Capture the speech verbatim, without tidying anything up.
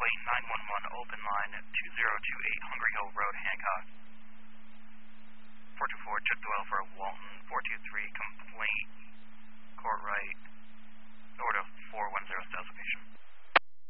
eight nine one one, open line two zero two eight, Hungry Hill Road, Hancock. four two four, check the well for Walton. four two three, complaint